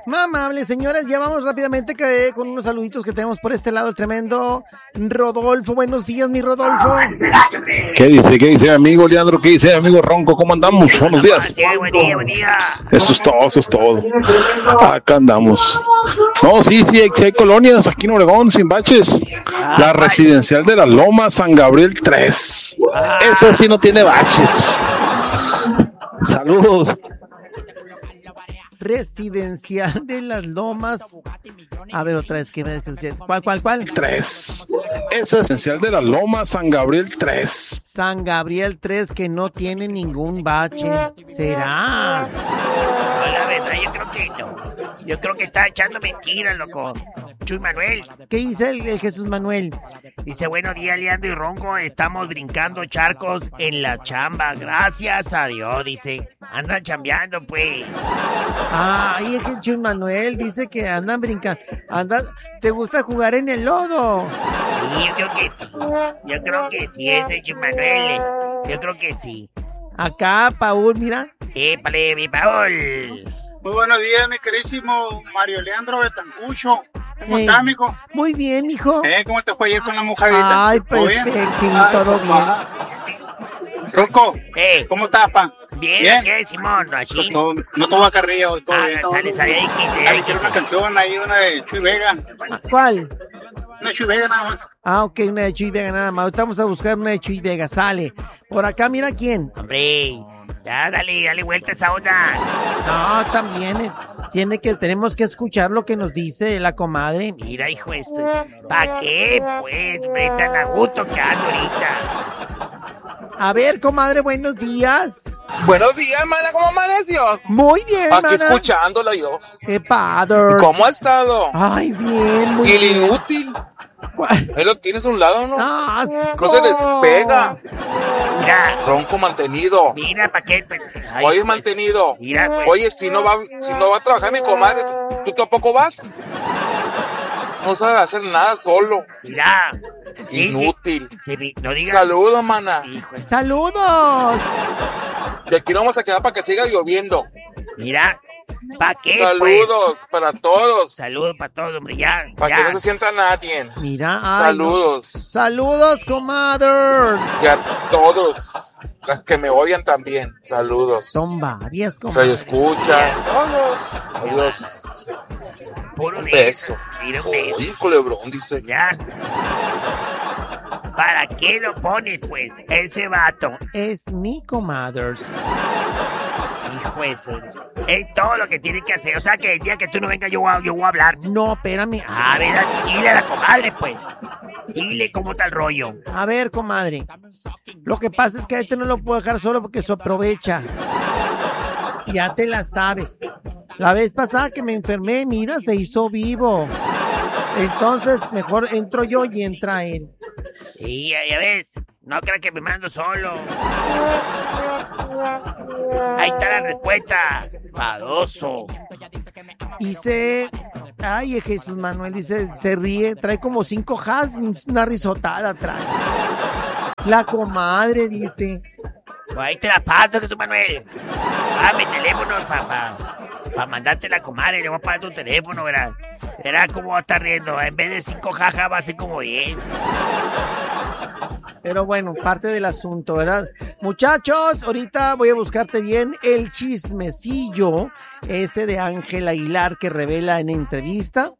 Amable, señores, ya vamos rápidamente con unos saluditos que tenemos por este lado, el tremendo Rodolfo. Buenos días, mi Rodolfo. ¿Qué dice mi amigo Leandro? ¿Qué dice mi amigo Ronco? ¿Cómo andamos? Buenos días. Buen día. Eso es todo. Acá andamos. No, sí, hay colonias aquí en Obregón sin baches. La residencial de la Loma, San Gabriel 3. Eso sí no tiene baches. Saludos. Residencial de las Lomas. A ver, otra vez, ¿cuál? 3. Es residencial de la Loma, San Gabriel 3. San Gabriel 3, que no tiene ningún bache. ¿Será? No, la verdad, yo creo que no. Yo creo que está echando mentiras, loco. Chuy Manuel. ¿Qué dice el Jesús Manuel? Dice, buenos días, Leandro y Ronco. Estamos brincando charcos en la chamba. Gracias a Dios, dice. Andan chambeando, pues. Ay, es que Chuy Manuel dice que andan brincando. ¿Te gusta jugar en el lodo? Sí, yo creo que sí, ese Chuy Manuel. Yo creo que sí. Acá, Paul, mira. Épale, mi Paul. Muy buenos días, mi querísimo Mario Leandro Betancucho. ¿Cómo estás, mijo? Muy bien, mijo. ¿Cómo te fue ayer con la mojadita? Ay, perfecto, sí, todo bien. Ronco, ¿cómo estás, pa? Bien. ¿Qué, Simón? Así. Pues no te voy a carrilla hoy, todo bien. Sale, dijiste. Quiero una canción ahí, una de Chuy Vega. ¿Cuál? Una de Chuy Vega nada más. Ok, una de Chuy Vega nada más. Ahorita vamos a buscar una de Chuy Vega, sale. Por acá, mira quién. Hombre, ya, dale vuelta a esa onda. No, también tenemos que escuchar lo que nos dice la comadre. Mira, hijo esto. ¿Para qué, pues? Me tan a gusto que ando ahorita. A ver, comadre, buenos días. Buenos días, mana, ¿cómo amaneció? Muy bien, aquí mana. Escuchándolo yo. ¡Qué padre! ¿Cómo ha estado? Ay, bien, muy y el bien. inútil. Ahí lo tienes a un lado, ¿no? ¡Asco! No se despega. Mira. Ronco mantenido. Mira, ¿para qué? Ay, Oye, mantenido. Mira, pues. Oye, si no va a trabajar mi comadre, ¿tú tampoco vas? No sabe hacer nada solo. Mira. Inútil. Sí, no digas. Saludos, mana. ¡Saludos! Y aquí no vamos a quedar para que siga lloviendo. Mira. ¿Para qué? Saludos para todos. Saludos para todos, hombre, ya. Para que no se sienta nadie. Mira, saludos. No. Saludos, comadre. Y a todos. Las que me odian también. Saludos. Son varias, comadre. Se escuchas. Todos. Adiós. Puro un beso. Mira, un beso. Oye, culebrón, dice. Ya. ¿Para qué lo pones, pues? Ese vato. Es mi comadre. Hijo eso. Es todo lo que tiene que hacer. O sea, que el día que tú no vengas yo voy a hablar. No, espérame. A ver, dile a la comadre, pues. Dile cómo está el rollo. A ver, comadre. Lo que pasa es que a este no lo puedo dejar solo porque se aprovecha. Ya te la sabes. La vez pasada que me enfermé, mira, se hizo vivo. Entonces, mejor entro yo y entra él. Y ya ves, no creas que me mando solo. Ahí está la respuesta. Fadoso. Ay, Jesús Manuel dice, se ríe, trae como 5 has, una risotada trae. La comadre dice. Pues ahí te la paso, Jesús Manuel. Mi teléfono para mandarte la comadre, le voy a pagar tu teléfono, ¿verdad? Verás cómo va a estar riendo. En vez de 5 jajas va a ser como 10. Pero bueno, parte del asunto, ¿verdad? Muchachos, ahorita voy a buscarte bien el chismecillo ese de Ángel Aguilar que revela en entrevista.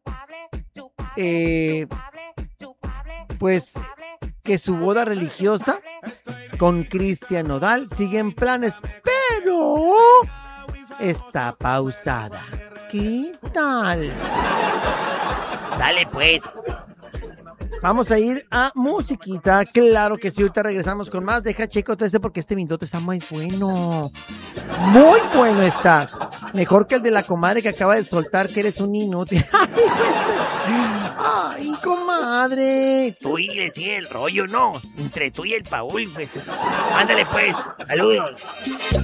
Pues que su boda religiosa con Cristian Nodal sigue en planes, pero está pausada. ¿Qué tal? Sale pues. Vamos a ir a musiquita, claro que sí, ahorita regresamos con más. Deja checo todo porque este minuto está muy bueno. Muy bueno está. Mejor que el de la comadre que acaba de soltar que eres un inútil. Ay, comadre. Tú y le sigue el rollo, ¿no? Entre tú y el Paul, pues. Ándale pues, saludos.